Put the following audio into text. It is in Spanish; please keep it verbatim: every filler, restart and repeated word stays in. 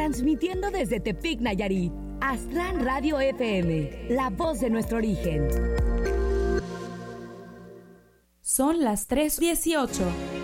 Transmitiendo desde Tepic, Nayarit. Aztlán Radio F M, la voz de nuestro origen. Son las tres dieciocho.